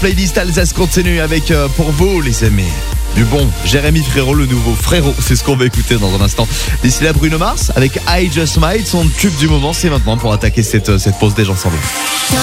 playlist Alsace continue avec pour vous les amis du bon Jérémy Frérot, le nouveau Frérot. C'est ce qu'on va écouter dans un instant. D'ici là, Bruno Mars avec I Just Might, son tube du moment. C'est maintenant pour attaquer cette pause des gens sans